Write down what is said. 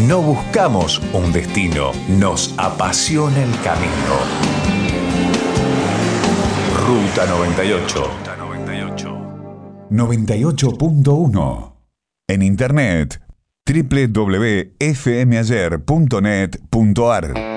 No buscamos un destino, nos apasiona el camino. Ruta 98. 98.1. En internet www.fmayer.net.ar.